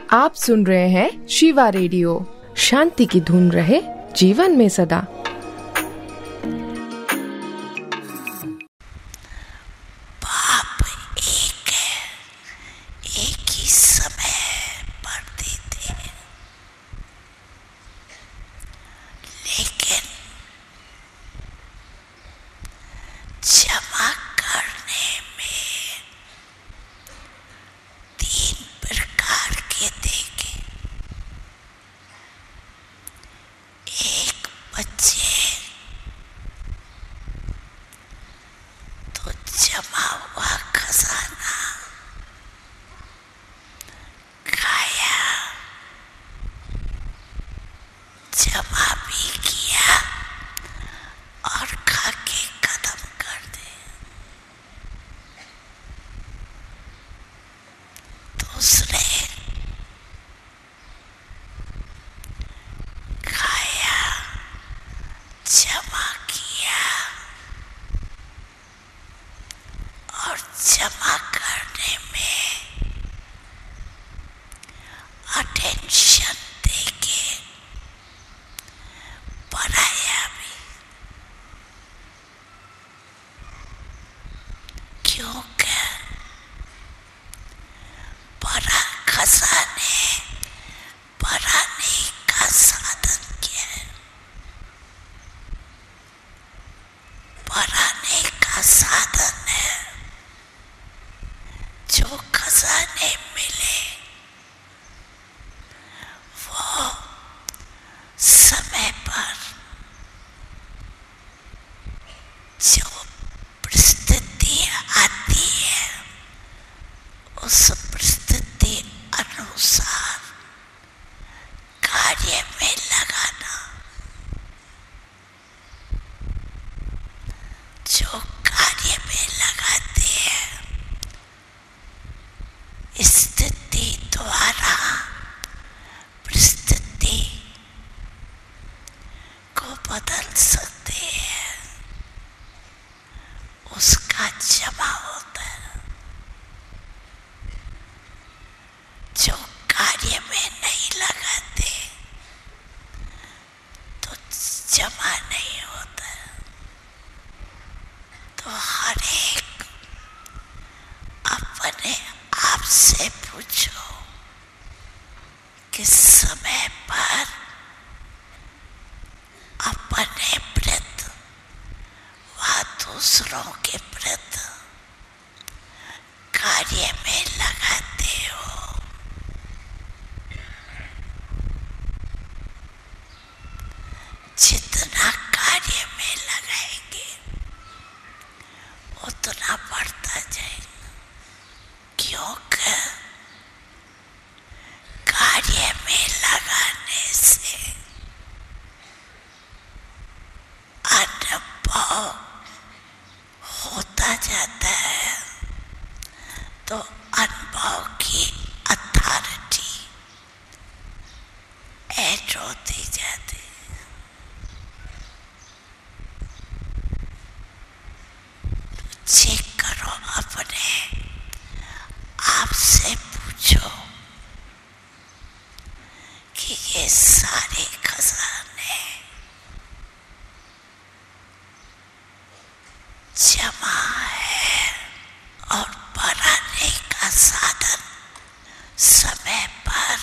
आप सुन रहे हैं शिवा रेडियो। शांति की धुन रहे जीवन में सदा। बाप एक है, एक ही समय पर देते हैं, लेकिन जमा करने में तीन प्रकार के देंगे। एक बच्चे तो जमा हुआ खजाना खाया, जमा भी किया और खा के खत्म कर दे। दूसरे खाया, जमा किया और जमा करने में अटेंशन देके पढ़ाया भी, क्योंकि बड़ा खजाने बढ़ाने का साधन क्या है? बढ़ाने का साधन है जो खजाने मिले वो समय पर जो परिस्थिति आती है उस परिस्थिति अनुसार कार्य में लगाना। जो कार्य में लगाते हैं स्थिति द्वारा परिस्थिति को बदल सकते हैं, उसका जमा होता है। जो कार्य में नहीं लगाते तो जमा नहीं होता। तो हर एक अपने आप से पूछो कि समय पर अपने प्रति व दूसरों के प्रति कार्य में लगाते हो। जितना कार्य में लगाएंगे उतना बढ़ता जाएगा, क्योंकि कार्य में लगाने से अनुभव होता जाता है। तो अनुभव की अथॉरिटी ऐड होती जाती है। चेक करो, अपने आप से पूछो कि ये सारे खजाने जमा है और बढ़ाने का साधन समय पर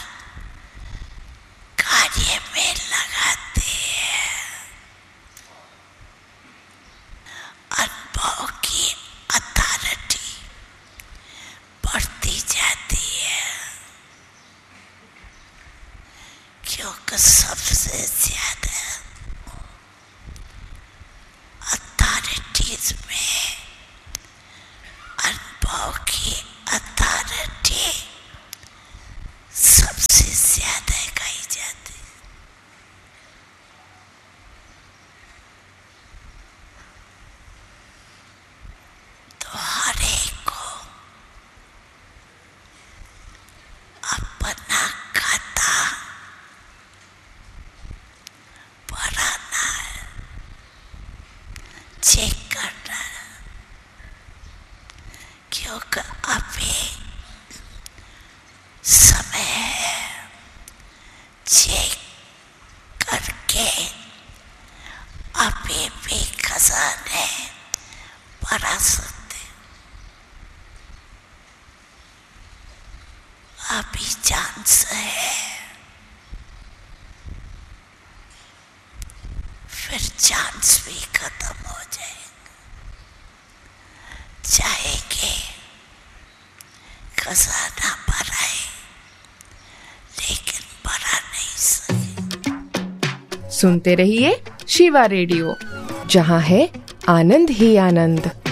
कार्य में लगाते हैं। अनुभव की अथॉरिटी बढ़ती जाती है, क्योंकि सबसे ज्यादा अथॉरिटीज में अनुभव की अथॉरिटी सबसे ज्यादा कही जाती है। तो हर एक को अपना खाता बढ़ा सकते, अभी चांस है, फिर चांस भी खत्म हो जाएगा। चाहे कि खजाना भराए लेकिन भरा नहीं सके। सुनते रहिए शिवा रेडियो, जहाँ है आनंद ही आनंद।